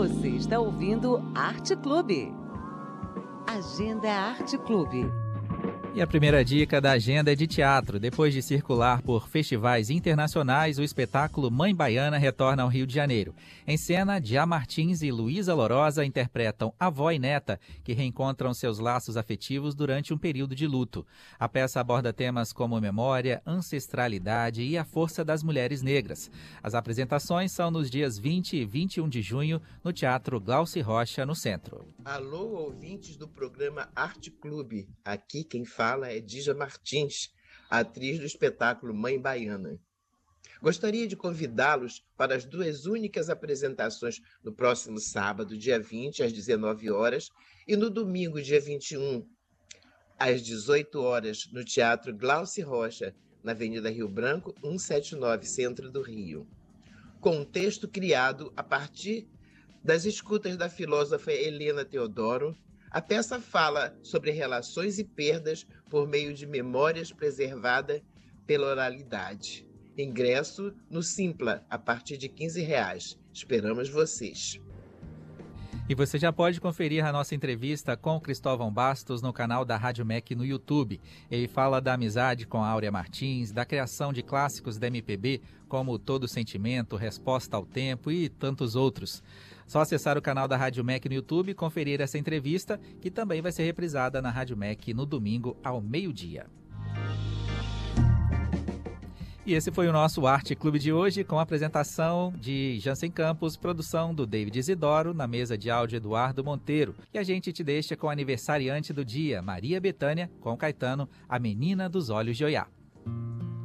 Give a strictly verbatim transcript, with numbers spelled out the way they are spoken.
Você está ouvindo Arte Clube. Agenda Arte Clube. E a primeira dica da agenda é de teatro. Depois de circular por festivais internacionais, o espetáculo Mãe Baiana retorna ao Rio de Janeiro. Em cena, Diá Martins e Luísa Lorosa interpretam avó e neta, que reencontram seus laços afetivos durante um período de luto. A peça aborda temas como memória, ancestralidade e a força das mulheres negras. As apresentações são nos dias vinte e vinte e um de junho, no Teatro Glauci Rocha, no centro. Alô, ouvintes do programa Arte Clube. Aqui quem fala é Dija Martins, atriz do espetáculo Mãe Baiana. Gostaria de convidá-los para as duas únicas apresentações no próximo sábado, dia vinte, às dezenove horas, e no domingo, dia vinte e um, às dezoito horas, no Teatro Glauci Rocha, na Avenida Rio Branco, cento e setenta e nove, centro do Rio. Com um texto criado a partir das escutas da filósofa Helena Teodoro, a peça fala sobre relações e perdas por meio de memórias preservadas pela oralidade. Ingresso no Simpla, a partir de quinze reais. Esperamos vocês. E você já pode conferir a nossa entrevista com Cristóvão Bastos no canal da Rádio M E C no YouTube. Ele fala da amizade com Áurea Martins, da criação de clássicos da M P B, como Todo Sentimento, Resposta ao Tempo e tantos outros. Só acessar o canal da Rádio M E C no YouTube e conferir essa entrevista, que também vai ser reprisada na Rádio M E C no domingo ao meio-dia. E esse foi o nosso Arte Clube de hoje, com a apresentação de Jansen Campos, produção do David Isidoro, na mesa de áudio Eduardo Monteiro. E a gente te deixa com o aniversariante do dia, Maria Bethânia, com Caetano, a menina dos olhos de Oiá.